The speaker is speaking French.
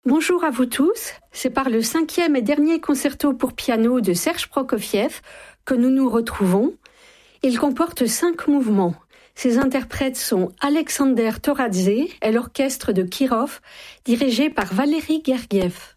Bonjour à vous tous, c'est par le 5e et dernier concerto pour piano de Serge Prokofiev que nous nous retrouvons. Il comporte 5 mouvements. Ses interprètes sont Alexander Toradze et l'orchestre de Kirov, dirigé par Valéry Gergiev.